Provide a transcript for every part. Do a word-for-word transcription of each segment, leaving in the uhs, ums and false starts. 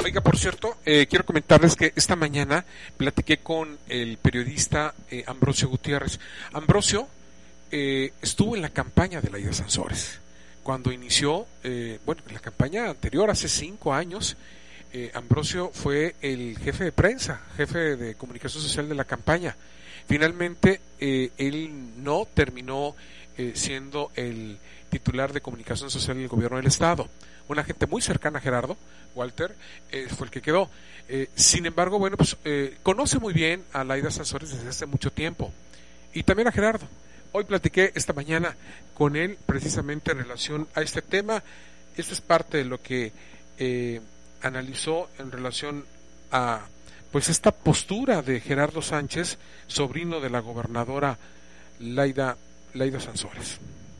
Oiga, por cierto, eh, quiero comentarles que esta mañana platiqué con el periodista eh, Ambrosio Gutiérrez. Ambrosio eh, estuvo en la campaña de Laida Sansores. Cuando inició, eh, bueno, en la campaña anterior, hace cinco años, eh, Ambrosio fue el jefe de prensa, jefe de comunicación social de la campaña. Finalmente, eh, él no terminó eh, siendo el titular de comunicación social del gobierno del estado. Una gente muy cercana a Gerardo, Walter, eh, fue el que quedó. Eh, sin embargo, bueno, pues eh, conoce muy bien a Laida Sansores desde hace mucho tiempo. Y también a Gerardo. Hoy platiqué esta mañana con él precisamente en relación a este tema. Esto es parte de lo que eh, analizó en relación a pues esta postura de Gerardo Sánchez, sobrino de la gobernadora Laida, Laida Sansores.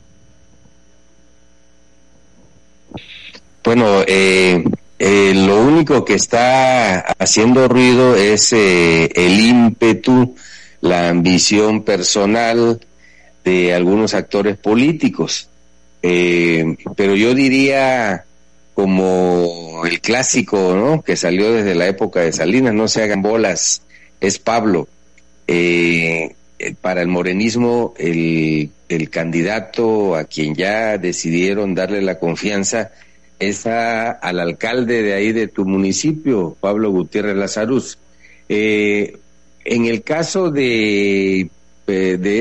Bueno, eh, eh, lo único que está haciendo ruido es eh, el ímpetu, la ambición personal de algunos actores políticos. Eh, pero yo diría, como el clásico, ¿no?, que salió desde la época de Salinas, no se hagan bolas, es Pablo. Eh, para el morenismo, el, el candidato a quien ya decidieron darle la confianza es a, al alcalde de ahí de tu municipio, Pablo Gutiérrez Lazaruz. Eh, en el caso de, de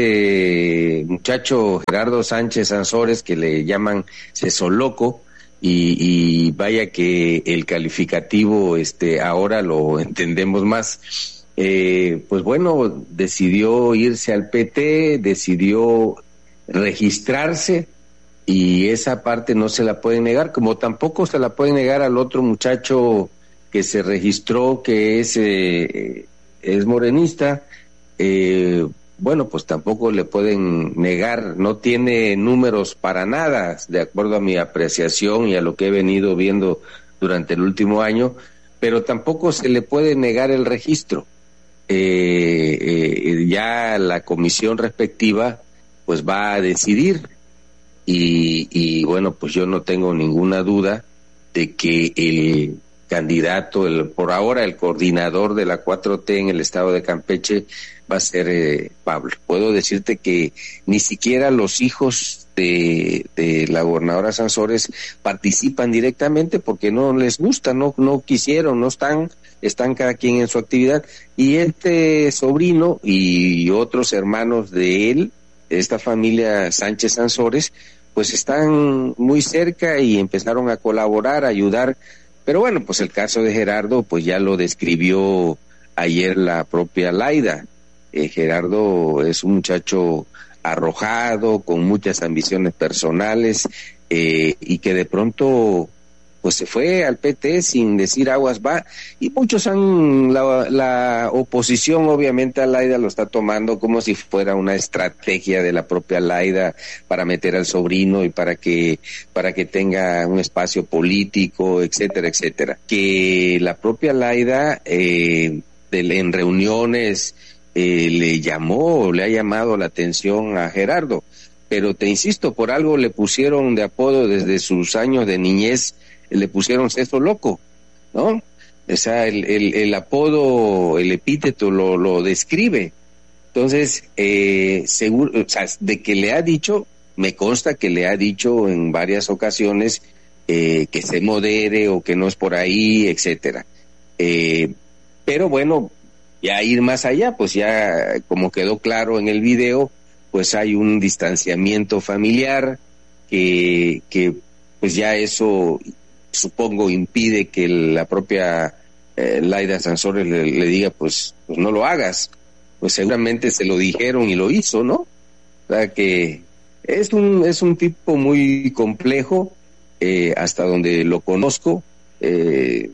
este muchacho Gerardo Sánchez Sansores, que le llaman Cesoloco, y, y vaya que el calificativo este ahora lo entendemos más, eh, pues bueno, decidió irse al P T, decidió registrarse, y esa parte no se la pueden negar, como tampoco se la pueden negar al otro muchacho que se registró, que es eh, es morenista. Eh, bueno, pues tampoco le pueden negar, no tiene números para nada, de acuerdo a mi apreciación y a lo que he venido viendo durante el último año, pero tampoco se le puede negar el registro. Eh, eh, ya la comisión respectiva pues va a decidir. Y, y bueno, pues yo no tengo ninguna duda de que el candidato, el por ahora el coordinador de la cuatro T en el estado de Campeche va a ser eh, Pablo. Puedo decirte que ni siquiera los hijos de, de la gobernadora Sansores participan directamente porque no les gusta, no, no quisieron, no están, están cada quien en su actividad. Y este sobrino y otros hermanos de él, esta familia Sánchez Sansores, pues están muy cerca y empezaron a colaborar, a ayudar. Pero bueno, pues el caso de Gerardo, pues ya lo describió ayer la propia Laida. Eh, Gerardo es un muchacho arrojado, con muchas ambiciones personales, eh, y que de pronto pues se fue al P T sin decir aguas va, y muchos han, la, la oposición obviamente a Laida lo está tomando como si fuera una estrategia de la propia Laida para meter al sobrino y para que, para que tenga un espacio político, etcétera, etcétera. Que la propia Laida, eh, de, en reuniones, eh, le llamó, le ha llamado la atención a Gerardo, pero te insisto, por algo le pusieron de apodo desde sus años de niñez, le pusieron Ceso Loco, ¿no? O sea, el, el, el apodo, el epíteto lo, lo describe. Entonces, eh, seguro, o sea, de que le ha dicho, me consta que le ha dicho en varias ocasiones eh, que se modere o que no es por ahí, etcétera. Eh, pero bueno, ya ir más allá, pues ya como quedó claro en el video, pues hay un distanciamiento familiar que, que pues ya eso supongo impide que la propia eh, Laida Sansores le, le diga pues, pues no lo hagas. Pues seguramente se lo dijeron y lo hizo, ¿no? O sea que es un es un tipo muy complejo, eh, hasta donde lo conozco, eh,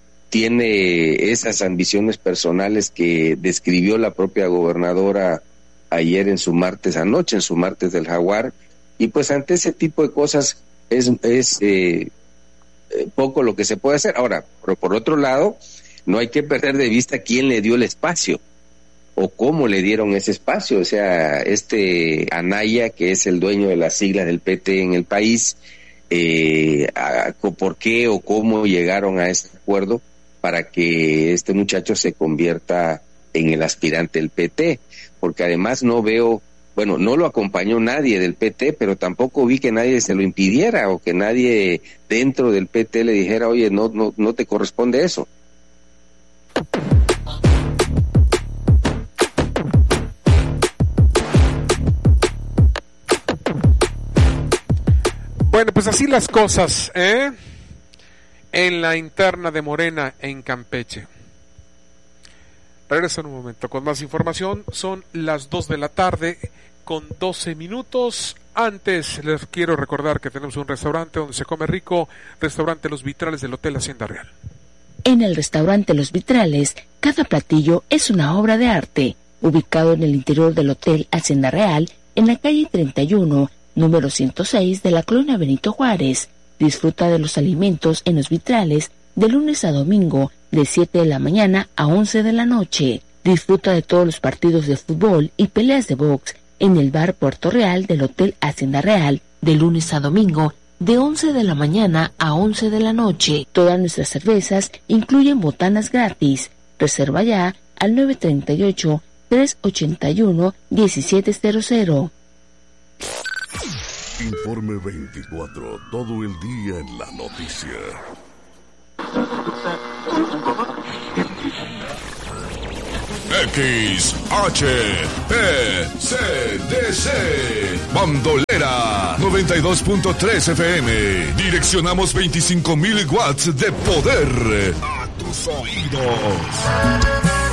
tiene esas ambiciones personales que describió la propia gobernadora ayer en su martes anoche, en su martes del Jaguar, y pues ante ese tipo de cosas es es eh, poco lo que se puede hacer. Ahora, pero por otro lado, no hay que perder de vista quién le dio el espacio o cómo le dieron ese espacio. O sea, este Anaya, que es el dueño de las siglas del P T en el país, eh, a, por qué o cómo llegaron a este acuerdo para que este muchacho se convierta en el aspirante del P T, porque además no veo, bueno, no lo acompañó nadie del P T, pero tampoco vi que nadie se lo impidiera o que nadie dentro del P T le dijera, oye, no, no, no te corresponde eso. Bueno, pues así las cosas, ¿eh? En la interna de Morena en Campeche. Regreso en un momento con más información. Son las dos de la tarde con doce minutos. Antes les quiero recordar que tenemos un restaurante donde se come rico, restaurante Los Vitrales del Hotel Hacienda Real. En el restaurante Los Vitrales, cada platillo es una obra de arte, ubicado en el interior del Hotel Hacienda Real, en la calle treinta y uno, número ciento seis de la colonia Benito Juárez. Disfruta de los alimentos en Los Vitrales de lunes a domingo de siete de la mañana a once de la noche. Disfruta de todos los partidos de fútbol y peleas de box en el bar Puerto Real del Hotel Hacienda Real de lunes a domingo de once de la mañana a once de la noche. Todas nuestras cervezas incluyen botanas gratis. Reserva ya al nueve treinta y ocho, tres ochenta y uno, diecisiete cero cero. Informe veinticuatro, todo el día en la noticia. X H P C D C Bandolera noventa y dos punto tres F M. Direccionamos veinticinco mil watts de poder a tus oídos.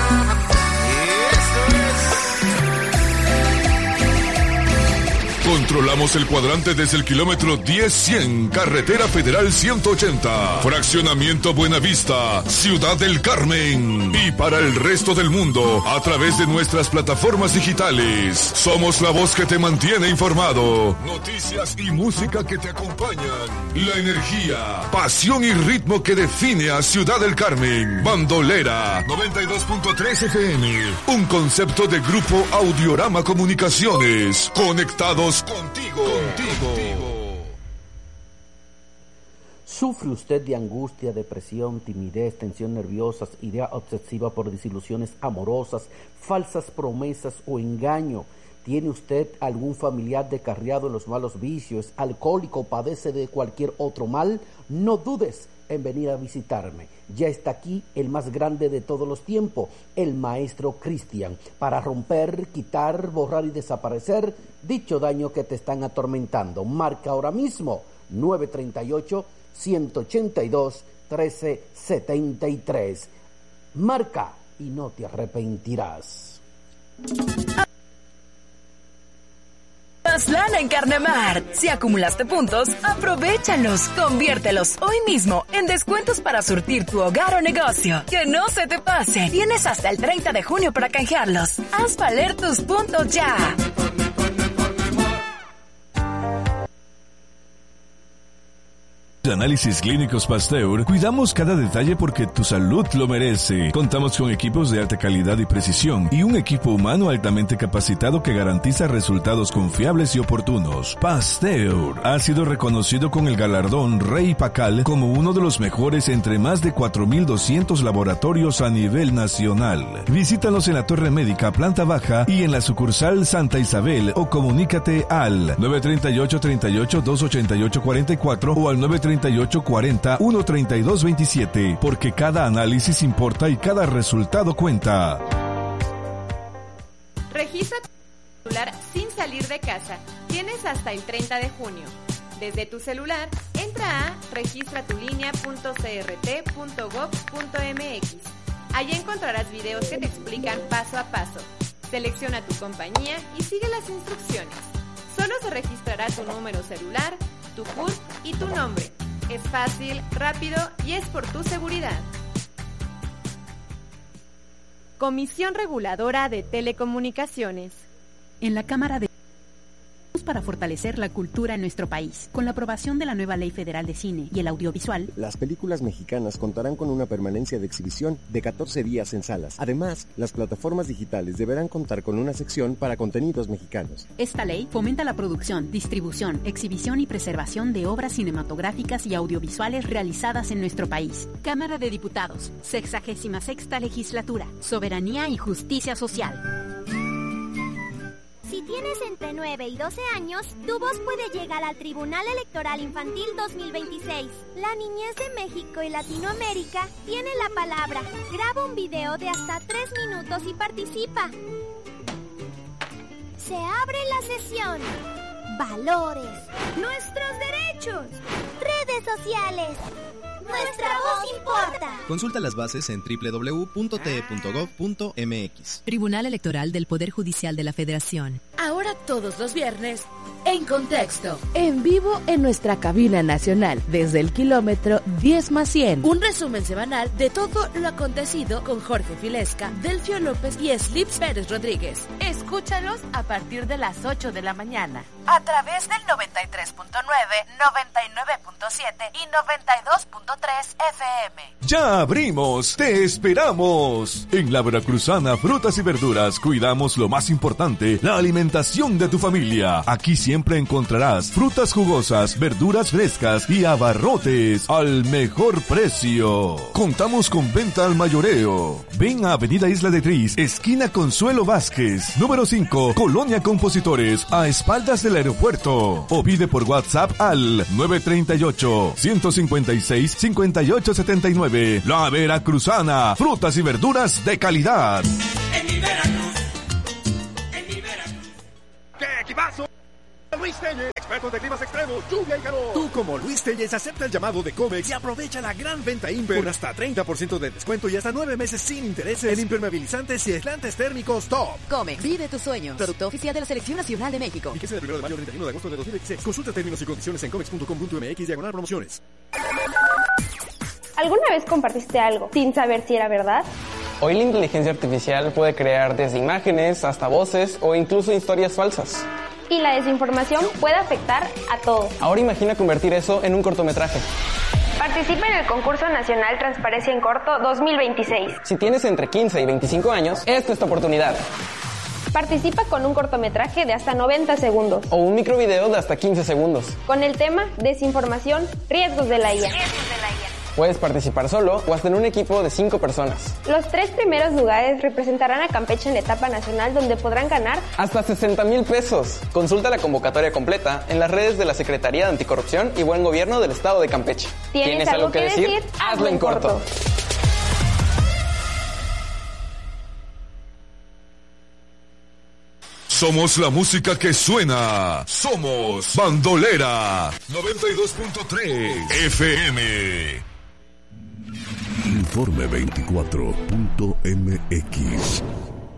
Controlamos el cuadrante desde el kilómetro diez cien, Carretera Federal ciento ochenta, Fraccionamiento Buenavista, Ciudad del Carmen. Y para el resto del mundo, a través de nuestras plataformas digitales. Somos la voz que te mantiene informado. Noticias y música que te acompañan. La energía, pasión y ritmo que define a Ciudad del Carmen. Bandolera noventa y dos punto tres F M. Un concepto de Grupo Audiorama Comunicaciones. Conectados contigo, contigo. ¿Sufre usted de angustia, depresión, timidez, tensión nerviosa, idea obsesiva por desilusiones amorosas, falsas promesas o engaño? ¿Tiene usted algún familiar descarriado en los malos vicios, alcohólico, padece de cualquier otro mal? No dudes en venir a visitarme. Ya está aquí el más grande de todos los tiempos, el maestro Cristian, para romper, quitar, borrar y desaparecer dicho daño que te están atormentando. Marca ahora mismo nueve treinta y ocho, ciento ochenta y dos, trece setenta y tres. Marca y no te arrepentirás. Más lana en Carnemar. Si acumulaste puntos, aprovéchalos, conviértelos hoy mismo en descuentos para surtir tu hogar o negocio. Que no se te pase. Tienes hasta el treinta de junio para canjearlos. Haz valer tus puntos ya. Análisis Clínicos Pasteur, cuidamos cada detalle porque tu salud lo merece. Contamos con equipos de alta calidad y precisión y un equipo humano altamente capacitado que garantiza resultados confiables y oportunos. Pasteur ha sido reconocido con el galardón Rey Pacal como uno de los mejores entre más de cuatro mil doscientos laboratorios a nivel nacional. Visítanos en la Torre Médica, planta baja y en la sucursal Santa Isabel o comunícate al nueve treinta y ocho, treinta y ocho, dos ochenta y ocho, cuarenta y cuatro o al nueve treinta y ocho, cuarenta, uno treinta y dos veintisiete, porque cada análisis importa y cada resultado cuenta. Registra tu celular sin salir de casa. Tienes hasta el treinta de junio. Desde tu celular, entra a registra tu línea punto c r t punto gov punto m x. Allí encontrarás videos que te explican paso a paso. Selecciona tu compañía y sigue las instrucciones. Solo se registrará tu número celular, tu C U R P y tu nombre. Es fácil, rápido y es por tu seguridad. Comisión Reguladora de Telecomunicaciones. En la Cámara de para fortalecer la cultura en nuestro país. Con la aprobación de la nueva Ley Federal de Cine y el Audiovisual, las películas mexicanas contarán con una permanencia de exhibición de catorce días en salas. Además, las plataformas digitales deberán contar con una sección para contenidos mexicanos. Esta ley fomenta la producción, distribución, exhibición y preservación de obras cinematográficas y audiovisuales realizadas en nuestro país. Cámara de Diputados, sexagésima sexta Legislatura, Soberanía y Justicia Social. Si tienes entre nueve y doce años, tu voz puede llegar al Tribunal Electoral Infantil dos mil veintiséis. La niñez de México y Latinoamérica tiene la palabra. Graba un video de hasta tres minutos y participa. Se abre la sesión. Valores. Nuestros derechos. Redes sociales. Nuestra voz importa. Consulta las bases en doble u doble u doble u punto t e punto gov punto m x. Tribunal Electoral del Poder Judicial de la Federación. Ahora todos los viernes, En Contexto. En vivo en nuestra cabina nacional, desde el kilómetro diez más cien. Un resumen semanal de todo lo acontecido con Jorge Filesca, Delfio López y Slips Pérez Rodríguez. Escúchalos a partir de las ocho de la mañana. A través del noventa y tres punto nueve, noventa y nueve punto siete y noventa y dos punto tres F M. ¡Ya abrimos! ¡Te esperamos! En la Veracruzana Frutas y Verduras cuidamos lo más importante, la alimentación de tu familia. Aquí siempre encontrarás frutas jugosas, verduras frescas y abarrotes al mejor precio. Contamos con venta al mayoreo. Ven a Avenida Isla de Tris, esquina Consuelo Vázquez, número cinco, Colonia Compositores, a espaldas del aeropuerto. O pide por WhatsApp al nueve tres ocho, uno cinco seis, cinco ocho siete nueve. La Veracruzana, frutas y verduras de calidad. En mi Veracruz, en mi Veracruz. ¡Qué equipazo! Luis Telles, expertos de climas extremos, lluvia y calor. Tú, como Luis Telles, acepta el llamado de Comex y aprovecha la gran venta Imper con hasta treinta por ciento de descuento y hasta nueve meses sin intereses en impermeabilizantes y aislantes térmicos top. Comex, vive tus sueños. Producto oficial de la Selección Nacional de México. Vigencia del primero de mayo al treinta y uno de agosto de dos mil veintiséis. Consulta términos y condiciones en comex punto com punto m x diagonal promociones. ¿Alguna vez compartiste algo sin saber si era verdad? Hoy la inteligencia artificial puede crear desde imágenes hasta voces o incluso historias falsas. Y la desinformación puede afectar a todos. Ahora imagina convertir eso en un cortometraje. Participa en el concurso nacional Transparencia en Corto dos mil veintiséis. Si tienes entre quince y veinticinco años, esta es tu oportunidad. Participa con un cortometraje de hasta noventa segundos. O un microvideo de hasta quince segundos. Con el tema Desinformación, riesgos de la I A. Puedes participar solo o hasta en un equipo de cinco personas. Los tres primeros lugares representarán a Campeche en la etapa nacional, donde podrán ganar hasta sesenta mil pesos. Consulta la convocatoria completa en las redes de la Secretaría de Anticorrupción y Buen Gobierno del Estado de Campeche. ¿Tienes, ¿Tienes algo que decir? decir? Hazlo en corto. corto. Somos la música que suena. Somos Bandolera noventa y dos punto tres F M. Informe veinticuatro punto m x.